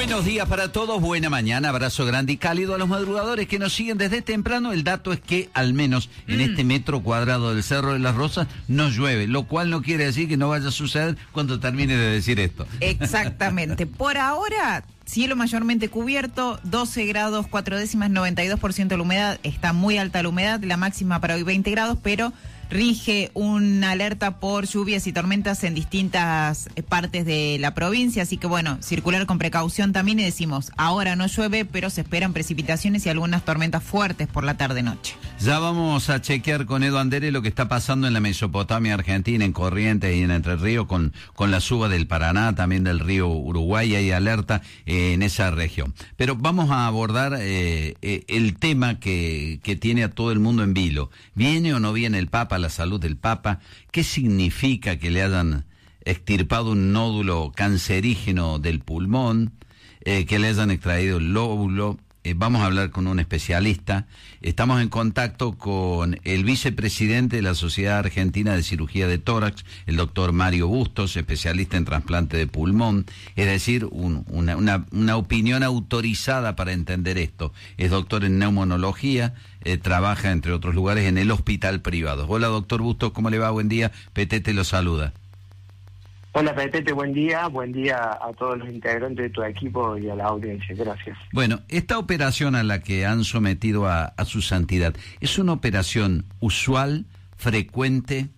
Buenos días para todos, buena mañana, abrazo grande y cálido a los madrugadores que nos siguen desde temprano. El dato es que al menos en este metro cuadrado del Cerro de las Rosas no llueve, lo cual no quiere decir que no vaya a suceder cuando termine de decir esto. Exactamente. Por ahora, cielo mayormente cubierto, 12 grados, 4 décimas, 92% de la humedad. Está muy alta la humedad, la máxima para hoy 20 grados, pero rige una alerta por lluvias y tormentas en distintas partes de la provincia, así que bueno, circular con precaución también. Y decimos, ahora no llueve, pero se esperan precipitaciones y algunas tormentas fuertes por la tarde-noche. Ya vamos a chequear con Edu Andere lo que está pasando en la Mesopotamia Argentina, en Corrientes y en Entre Ríos, con la suba del Paraná, también del río Uruguay. Hay alerta en esa región. Pero vamos a abordar el tema que tiene a todo el mundo en vilo. ¿Viene o no viene el Papa? La salud del Papa, ¿qué significa que le hayan extirpado un nódulo cancerígeno del pulmón, que le hayan extraído el lóbulo? Vamos a hablar con un especialista. Estamos en contacto con el vicepresidente de la Sociedad Argentina de Cirugía de Tórax, el doctor Mario Bustos, especialista en trasplante de pulmón, es decir, una opinión autorizada para entender esto. Es doctor en neumonología, trabaja, entre otros lugares, en el hospital privado. Hola, doctor Bustos, ¿cómo le va? Buen día. Petete lo saluda. Hola, Petete, buen día a todos los integrantes de tu equipo y a la audiencia, gracias. Bueno, esta operación a la que han sometido a su santidad, ¿es una operación usual, frecuente?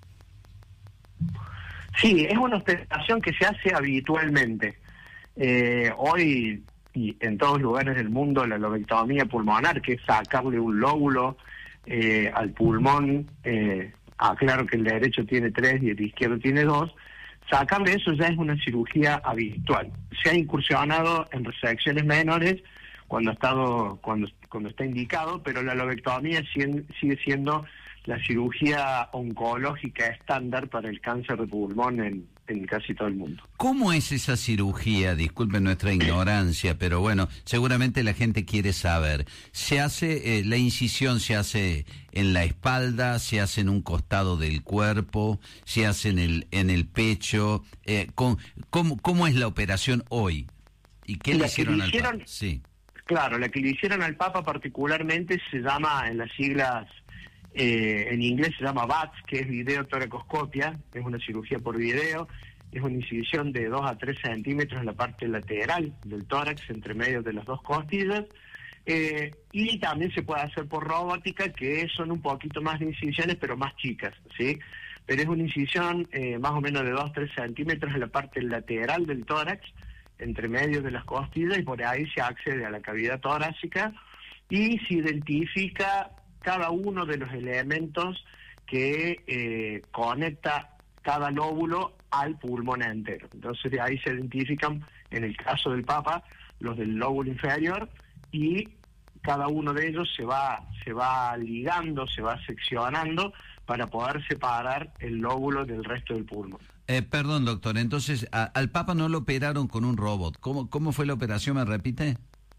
Sí, es una operación que se hace habitualmente. Hoy, y en todos lugares del mundo, la lobectomía pulmonar, que es sacarle un lóbulo al pulmón, aclaro que el derecho tiene 3 y el izquierdo tiene 2, sacarle eso ya es una cirugía habitual. Se ha incursionado en resecciones menores cuando está indicado, pero la lobectomía sigue siendo la cirugía oncológica estándar para el cáncer de pulmón en casi todo el mundo. ¿Cómo es esa cirugía? Disculpen nuestra ignorancia, pero bueno, seguramente la gente quiere saber. ¿Se hace, la incisión se hace en la espalda, se hace en un costado del cuerpo, se hace en el pecho? ¿Cómo es la operación hoy? ¿Y qué le hicieron al Papa? Sí. Claro, la que le hicieron al Papa particularmente se llama, en las siglas, en inglés se llama VATS, que es videotoracoscopia, es una cirugía por video, es una incisión de 2 a 3 centímetros en la parte lateral del tórax, entre medio de las dos costillas, y también se puede hacer por robótica, que son un poquito más de incisiones, pero más chicas, ¿sí? Pero es una incisión más o menos de 2 a 3 centímetros en la parte lateral del tórax, entre medio de las costillas, y por ahí se accede a la cavidad torácica y se identifica cada uno de los elementos que conecta cada lóbulo al pulmón entero. Entonces de ahí se identifican, en el caso del Papa, los del lóbulo inferior, y cada uno de ellos se va ligando, se va seccionando para poder separar el lóbulo del resto del pulmón. Perdón, doctor, entonces al Papa no lo operaron con un robot. ¿Cómo fue la operación? ¿Me repite?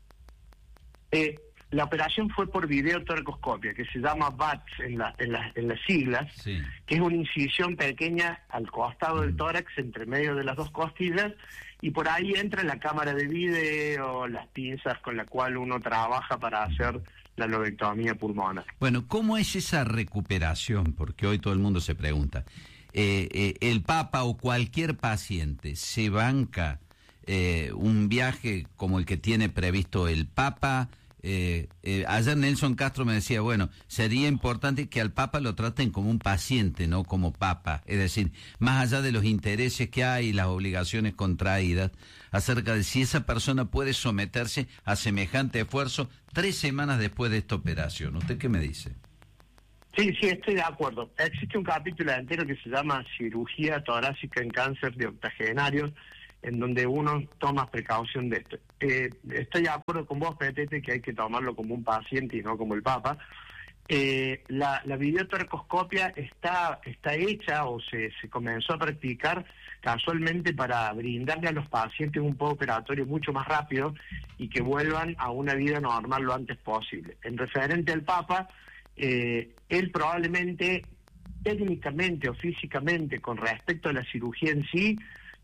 La operación fue por videotoracoscopia, que se llama VATS en las siglas, sí, que es una incisión pequeña al costado del tórax, entre medio de las dos costillas, y por ahí entra la cámara de video, las pinzas con la cual uno trabaja para hacer la lobectomía pulmonar. Bueno, ¿cómo es esa recuperación? Porque hoy todo el mundo se pregunta. ¿El Papa o cualquier paciente se banca un viaje como el que tiene previsto el Papa? Ayer Nelson Castro me decía, bueno, sería importante que al Papa lo traten como un paciente, no como Papa, es decir, más allá de los intereses que hay y las obligaciones contraídas, acerca de si esa persona puede someterse a semejante esfuerzo 3 semanas después de esta operación. ¿Usted qué me dice? Sí, estoy de acuerdo. Existe un capítulo entero que se llama Cirugía torácica en cáncer de octogenarios, en donde uno toma precaución de esto. Estoy de acuerdo con vos, Petete, que hay que tomarlo como un paciente y no como el Papa. La videotoracoscopia está hecha o se comenzó a practicar casualmente para brindarle a los pacientes un postoperatorio mucho más rápido y que vuelvan a una vida normal lo antes posible. En referente al Papa, él probablemente técnicamente o físicamente con respecto a la cirugía en sí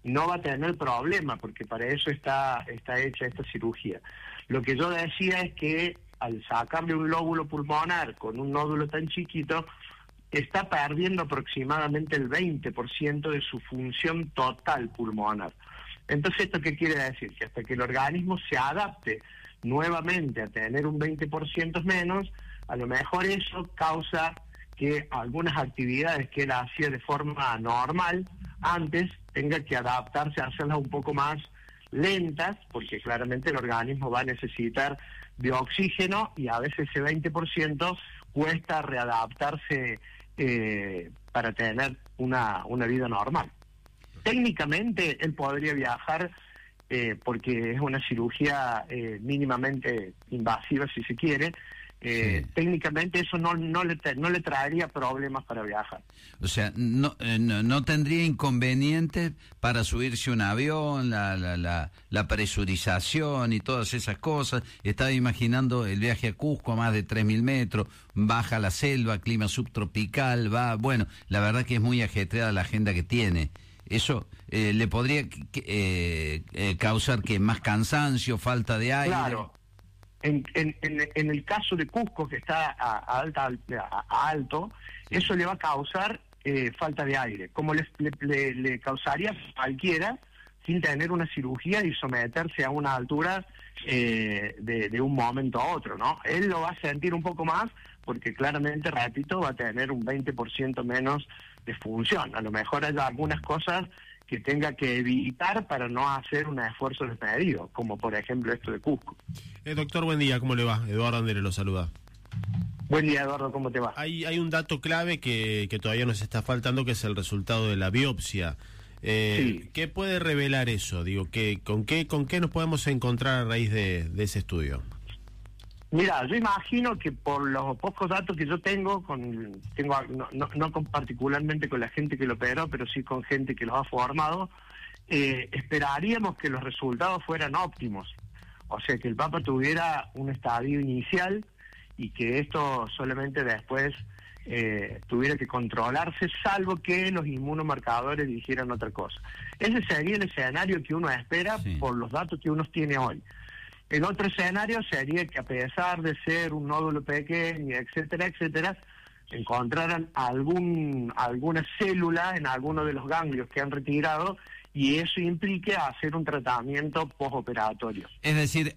no va a tener problema, porque para eso está hecha esta cirugía. Lo que yo decía es que al sacarle un lóbulo pulmonar con un nódulo tan chiquito, está perdiendo aproximadamente el 20% de su función total pulmonar. Entonces, ¿esto qué quiere decir? Que hasta que el organismo se adapte nuevamente a tener un 20% menos, a lo mejor eso causa que algunas actividades que él hacía de forma normal antes tenga que adaptarse a hacerlas un poco más lentas, porque claramente el organismo va a necesitar de oxígeno y a veces ese 20% cuesta readaptarse para tener una vida normal. Técnicamente él podría viajar porque es una cirugía mínimamente invasiva, si se quiere. Sí. Técnicamente eso no le traería problemas para viajar. O sea, no tendría inconveniente para subirse a un avión, la presurización y todas esas cosas. Estaba imaginando el viaje a Cusco a más de 3.000 metros, baja la selva, clima subtropical, bueno, la verdad que es muy ajetreada la agenda que tiene. Eso le podría causar que más cansancio, falta de aire. Claro. En el caso de Cusco, que está a alto, eso le va a causar falta de aire, como le causaría a cualquiera sin tener una cirugía y someterse a una altura de un momento a otro, ¿no? Él lo va a sentir un poco más porque claramente, repito, va a tener un 20% menos de función. A lo mejor hay algunas cosas que tenga que evitar para no hacer un esfuerzo desmedido, como por ejemplo esto de Cusco. Doctor, buen día, ¿cómo le va? Eduardo Andere lo saluda. Buen día, Eduardo, ¿cómo te va? Hay un dato clave que todavía nos está faltando, que es el resultado de la biopsia. Sí. ¿Qué puede revelar eso? Digo, ¿con qué nos podemos encontrar a raíz de ese estudio? Mira, yo imagino que por los pocos datos que yo tengo, no particularmente con la gente que lo operó, pero sí con gente que los ha formado, esperaríamos que los resultados fueran óptimos. O sea, que el Papa tuviera un estadio inicial y que esto solamente después tuviera que controlarse, salvo que los inmunomarcadores dijeran otra cosa. Ese sería el escenario que uno espera, sí, por los datos que uno tiene hoy. El otro escenario sería que, a pesar de ser un nódulo pequeño, etcétera, etcétera, encontraran alguna célula en alguno de los ganglios que han retirado y eso implique hacer un tratamiento postoperatorio. Es decir,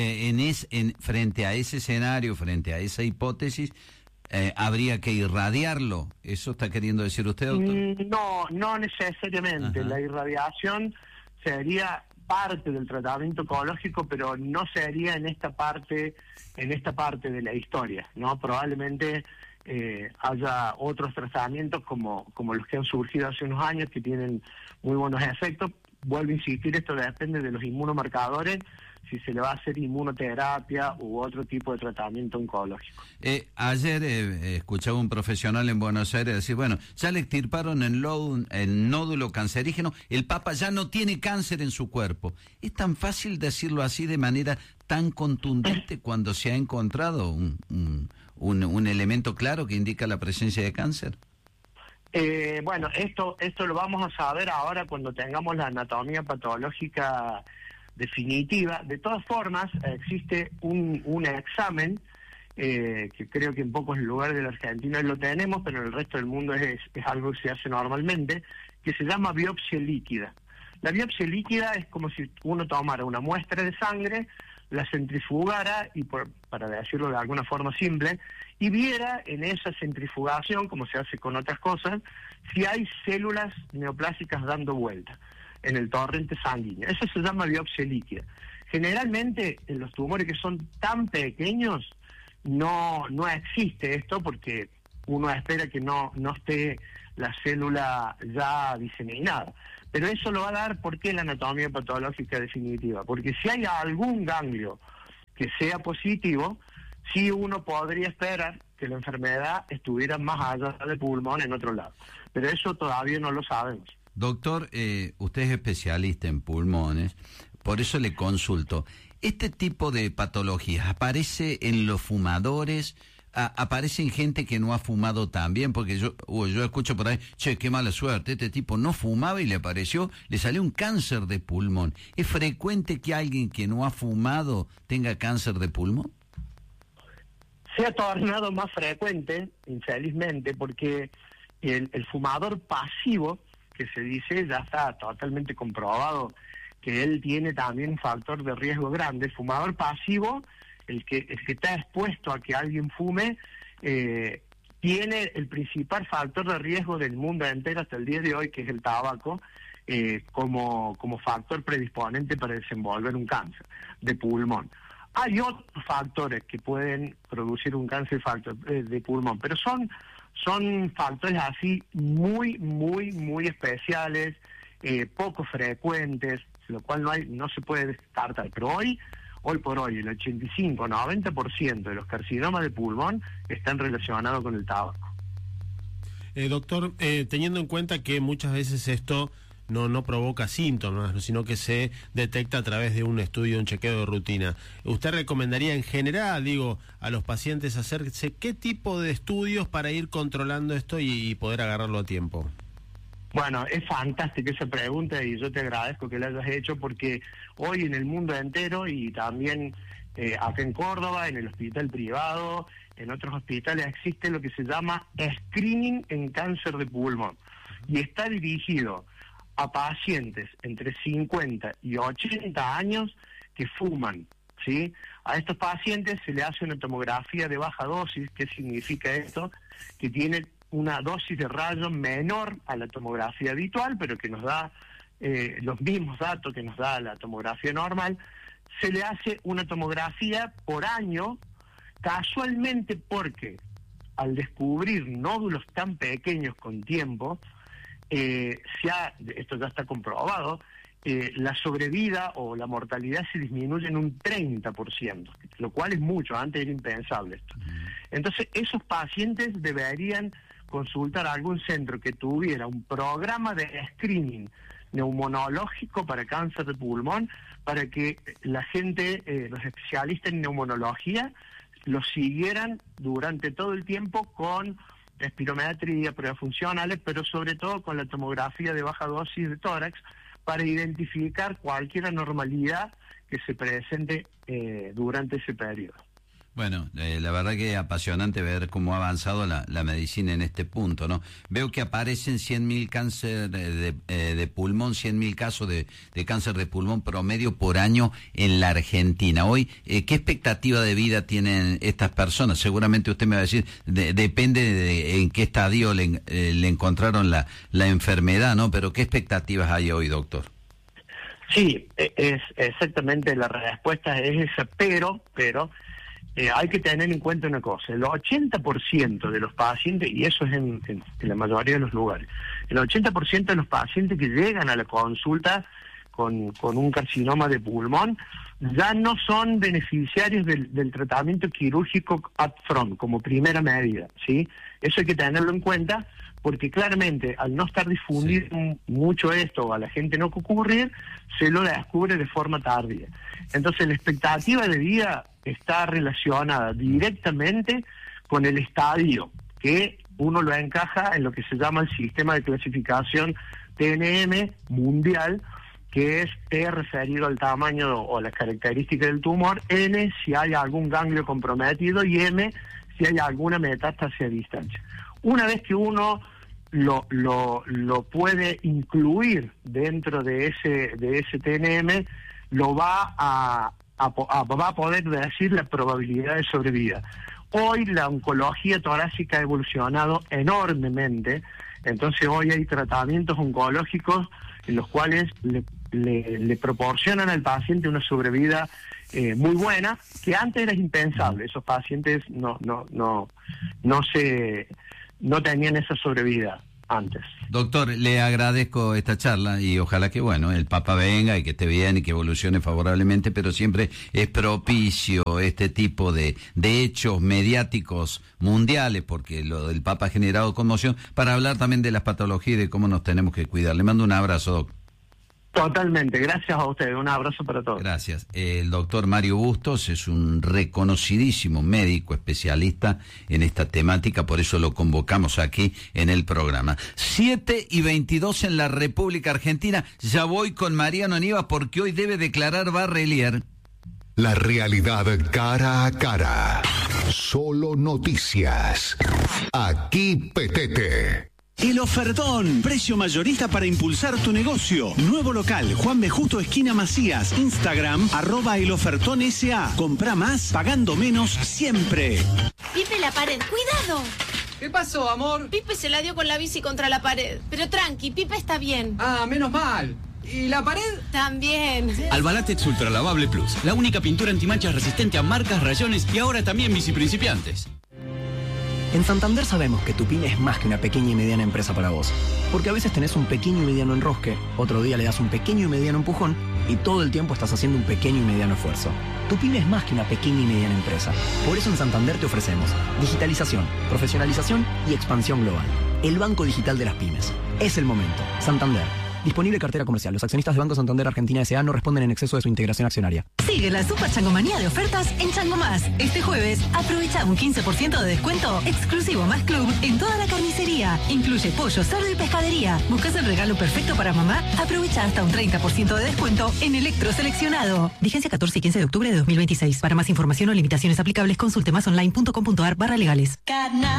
frente a ese escenario, frente a esa hipótesis, ¿habría que irradiarlo? ¿Eso está queriendo decir usted, doctor? No necesariamente. Ajá. La irradiación sería parte del tratamiento oncológico, pero no sería en esta parte de la historia, ¿no? Probablemente haya otros tratamientos como los que han surgido hace unos años que tienen muy buenos efectos. Vuelvo a insistir, esto depende de los inmunomarcadores, si se le va a hacer inmunoterapia u otro tipo de tratamiento oncológico. Ayer escuchaba un profesional en Buenos Aires decir, bueno, ya le extirparon el nódulo cancerígeno, el Papa ya no tiene cáncer en su cuerpo. ¿Es tan fácil decirlo así de manera tan contundente cuando se ha encontrado un elemento claro que indica la presencia de cáncer? Bueno, esto lo vamos a saber ahora cuando tengamos la anatomía patológica definitiva. De todas formas, existe un examen que creo que en pocos lugares de la Argentina lo tenemos, pero en el resto del mundo es algo que se hace normalmente, que se llama biopsia líquida. La biopsia líquida es como si uno tomara una muestra de sangre, la centrifugara, y para decirlo de alguna forma simple, y viera en esa centrifugación, como se hace con otras cosas, si hay células neoplásicas dando vuelta en el torrente sanguíneo. Eso se llama biopsia líquida. Generalmente en los tumores que son tan pequeños no existe esto, porque uno espera que no esté la célula ya diseminada. Pero eso lo va a dar porque la anatomía patológica definitiva. Porque si hay algún ganglio que sea positivo, sí uno podría esperar que la enfermedad estuviera más allá del pulmón, en otro lado. Pero eso todavía no lo sabemos. Doctor, usted es especialista en pulmones, por eso le consulto. ¿Este tipo de patologías aparece en los fumadores aparecen gente que no ha fumado también, porque yo escucho por ahí, che, qué mala suerte, este tipo no fumaba y le salió un cáncer de pulmón. ¿Es frecuente que alguien que no ha fumado tenga cáncer de pulmón? Se ha tornado más frecuente, infelizmente, porque el fumador pasivo, que se dice, ya está totalmente comprobado que él tiene también un factor de riesgo grande. El fumador pasivo, el que está expuesto a que alguien fume, tiene el principal factor de riesgo del mundo entero hasta el día de hoy, que es el tabaco, como factor predisponente para desenvolver un cáncer de pulmón. Hay otros factores que pueden producir un cáncer de pulmón, pero son factores así muy, muy, muy especiales, poco frecuentes, lo cual no se puede descartar. Pero hoy por hoy, el 85-90% de los carcinomas de pulmón están relacionados con el tabaco. Doctor, teniendo en cuenta que muchas veces esto no provoca síntomas, sino que se detecta a través de un estudio, un chequeo de rutina, ¿usted recomendaría en general, a los pacientes hacerse qué tipo de estudios para ir controlando esto y poder agarrarlo a tiempo? Bueno, es fantástica esa pregunta y yo te agradezco que la hayas hecho, porque hoy en el mundo entero y también acá en Córdoba, en el hospital privado, en otros hospitales, existe lo que se llama screening en cáncer de pulmón y está dirigido a pacientes entre 50 y 80 años que fuman, ¿sí? A estos pacientes se le hace una tomografía de baja dosis. ¿Qué significa esto? Que tiene una dosis de rayos menor a la tomografía habitual, pero que nos da los mismos datos que nos da la tomografía normal. Se le hace una tomografía por año, casualmente porque al descubrir nódulos tan pequeños con tiempo, esto ya está comprobado, la sobrevida o la mortalidad se disminuye en un 30%, lo cual es mucho, antes era impensable esto. Entonces, esos pacientes deberían consultar a algún centro que tuviera un programa de screening neumonológico para cáncer de pulmón, para que la gente, los especialistas en neumonología, los siguieran durante todo el tiempo con espirometría, pruebas funcionales, pero sobre todo con la tomografía de baja dosis de tórax, para identificar cualquier anormalidad que se presente durante ese periodo. Bueno, la verdad que es apasionante ver cómo ha avanzado la medicina en este punto, ¿no? Veo que aparecen 100.000 cáncer de pulmón, 100.000 casos de cáncer de pulmón promedio por año en la Argentina. Hoy, ¿qué expectativa de vida tienen estas personas? Seguramente usted me va a decir, depende de en qué estadio le encontraron la enfermedad, ¿no? Pero ¿qué expectativas hay hoy, doctor? Sí, es exactamente, la respuesta es esa, pero hay que tener en cuenta una cosa: el 80% de los pacientes, y eso es en la mayoría de los lugares, el 80% de los pacientes que llegan a la consulta con un carcinoma de pulmón ya no son beneficiarios del tratamiento quirúrgico upfront como primera medida, ¿sí? Eso hay que tenerlo en cuenta, porque claramente al no estar difundido mucho esto, o a la gente no ocurrir, se lo descubre de forma tardía. Entonces la expectativa de vida está relacionada directamente con el estadio, que uno lo encaja en lo que se llama el sistema de clasificación TNM mundial, que es T referido al tamaño o las características del tumor, N si hay algún ganglio comprometido y M si hay alguna metástasis a distancia. Una vez que uno lo puede incluir dentro de ese TNM, lo va a poder decir la probabilidad de sobrevida. Hoy la oncología torácica ha evolucionado enormemente, entonces hoy hay tratamientos oncológicos en los cuales le proporcionan al paciente una sobrevida muy buena, que antes era impensable. Esos pacientes no tenían esa sobrevida antes. Doctor, le agradezco esta charla y ojalá que, el Papa venga y que esté bien y que evolucione favorablemente, pero siempre es propicio este tipo de hechos mediáticos mundiales, porque lo del Papa ha generado conmoción, para hablar también de las patologías y de cómo nos tenemos que cuidar. Le mando un abrazo, doctor. Totalmente, gracias a ustedes, un abrazo para todos. Gracias. El doctor Mario Bustos es un reconocidísimo médico especialista en esta temática, por eso lo convocamos aquí en el programa. 7:22 en la República Argentina. Ya voy con Mariano Aníbal porque hoy debe declarar Barrelier. La realidad cara a cara. Solo noticias. Aquí Petete. El ofertón, precio mayorista para impulsar tu negocio. Nuevo local, Juan B. Justo, esquina Macías. Instagram, @elofertonsa. Comprá más, pagando menos, siempre. Pipe, la pared, cuidado. ¿Qué pasó, amor? Pipe se la dio con la bici contra la pared. Pero tranqui, Pipe está bien. Ah, menos mal. ¿Y la pared? También. Albalatex Ultra Lavable Plus, la única pintura antimanchas resistente a marcas, rayones y ahora también bici principiantes. En Santander sabemos que tu pyme es más que una pequeña y mediana empresa para vos. Porque a veces tenés un pequeño y mediano enrosque, otro día le das un pequeño y mediano empujón y todo el tiempo estás haciendo un pequeño y mediano esfuerzo. Tu pyme es más que una pequeña y mediana empresa. Por eso en Santander te ofrecemos digitalización, profesionalización y expansión global. El banco digital de las pymes. Es el momento. Santander. Disponible cartera comercial. Los accionistas de Banco Santander Argentina S.A. no responden en exceso de su integración accionaria. Sigue la Super Changomanía de ofertas en Chango Más. Este jueves, aprovecha un 15% de descuento exclusivo más club en toda la carnicería. Incluye pollo, cerdo y pescadería. ¿Buscas el regalo perfecto para mamá? Aprovecha hasta un 30% de descuento en electro seleccionado. Vigencia 14 y 15 de octubre de 2026. Para más información o limitaciones aplicables, consulte másonline.com.ar/legales.